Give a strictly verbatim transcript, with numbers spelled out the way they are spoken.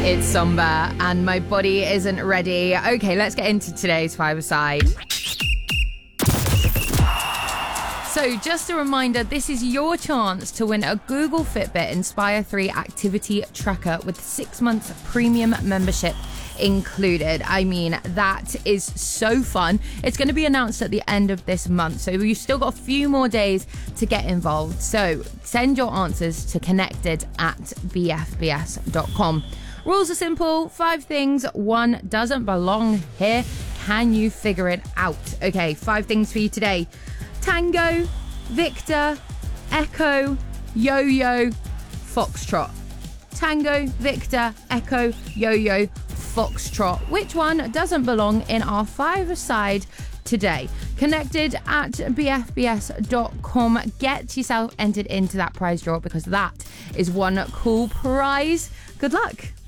It's somber and my body isn't ready. Okay, let's get into today's five-a-side. So just a reminder, this is your chance to win a Google Fitbit Inspire three activity tracker with six months premium membership included. I mean, that is so fun. It's going to be announced at the end of this month, so you've still got a few more days to get involved. So send your answers to connected at b f b s dot com. Rules are simple. Five things one doesn't belong here. Can you figure it out? Okay, five things for you today. Tango, Victor, Echo, Yo-Yo, Foxtrot. Tango, Victor, Echo, Yo-Yo, Foxtrot. Which one doesn't belong in our five-a-side today? Connected at b f b s dot com. Get yourself entered into that prize draw because that is one cool prize. Good luck.